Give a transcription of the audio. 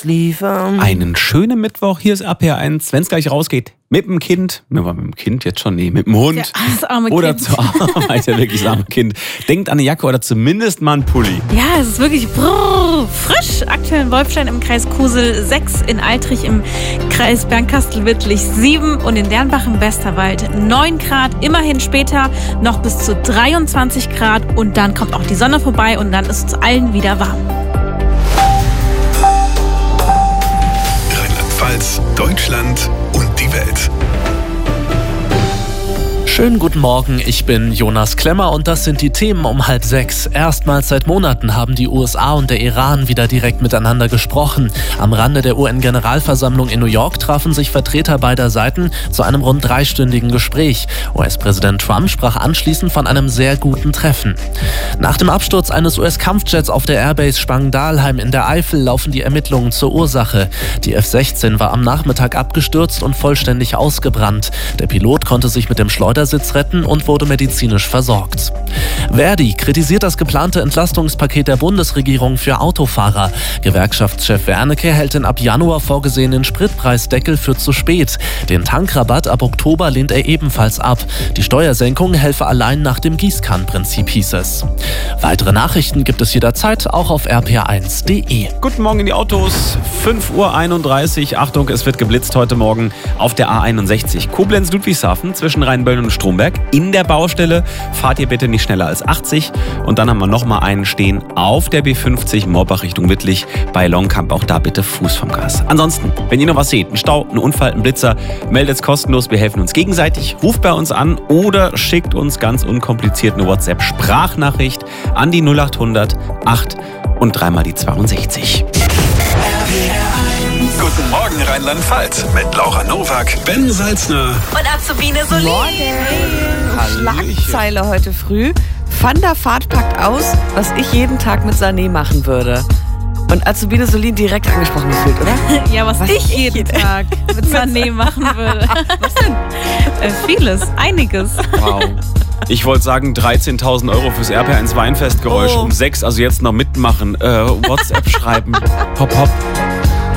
ausliefern. Einen schönen Mittwoch, hier ist RPR1, wenn es gleich rausgeht. Mit dem Kind, mit dem Kind jetzt schon, nee, mit dem Hund. Ja, das arme oder Kind. zur Arbeit, ja wirklich das arme Kind. Denkt an eine Jacke oder zumindest mal einen Pulli. Ja, es ist wirklich frisch. Aktuell in Wolfstein im Kreis Kusel 6, in Altrich im Kreis Bernkastel-Wittlich 7 und in Dernbach im Westerwald 9 Grad. Immerhin später noch bis zu 23 Grad und dann kommt auch die Sonne vorbei und dann ist es allen wieder warm. Rheinland-Pfalz, Deutschland und die Welt. Schönen guten Morgen, ich bin Jonas Klemmer und das sind die Themen um 5:30. Erstmals seit Monaten haben die USA und der Iran wieder direkt miteinander gesprochen. Am Rande der UN-Generalversammlung in New York trafen sich Vertreter beider Seiten zu einem rund 3-stündigen Gespräch. US-Präsident Trump sprach anschließend von einem sehr guten Treffen. Nach dem Absturz eines US-Kampfjets auf der Airbase Spangdahlheim in der Eifel laufen die Ermittlungen zur Ursache. Die F-16 war am Nachmittag abgestürzt und vollständig ausgebrannt. Der Pilot konnte sich mit dem Schleudersitz retten und wurde medizinisch versorgt. Verdi kritisiert das geplante Entlastungspaket der Bundesregierung für Autofahrer. Gewerkschaftschef Wernicke hält den ab Januar vorgesehenen Spritpreisdeckel für zu spät. Den Tankrabatt ab Oktober lehnt er ebenfalls ab. Die Steuersenkung helfe allein nach dem Gießkannenprinzip, hieß es. Weitere Nachrichten gibt es jederzeit auch auf rpr1.de. Guten Morgen in die Autos, 5:31 Uhr. Achtung, es wird geblitzt heute Morgen auf der A61 Koblenz-Ludwigshafen zwischen Rheinböllen und Stromberg. In der Baustelle fahrt ihr bitte nicht schneller als 80. Und dann haben wir nochmal einen stehen auf der B50 Moorbach Richtung Wittlich bei Longkamp. Auch da bitte Fuß vom Gas. Ansonsten, wenn ihr noch was seht, einen Stau, einen Unfall, einen Blitzer, meldet es kostenlos. Wir helfen uns gegenseitig. Ruft bei uns an oder schickt uns ganz unkompliziert eine WhatsApp-Sprachnachricht an die 0800 8 und dreimal die 62. Guten Morgen Rheinland-Pfalz mit Laura Nowak, Ben Salzner und Azubine Solin. Schlagzeile heute früh. Van der Vaart packt aus, was ich jeden Tag mit Sané machen würde. Und Azubine Solin direkt angesprochen gefühlt, oder? Ja, was ich jeden Tag mit Sané machen würde. Was denn? Vieles, einiges. Wow. Ich wollte sagen 13.000 Euro fürs RPR1 Weinfestgeräusch um 6, also jetzt noch mitmachen. WhatsApp schreiben. Hopp, hopp.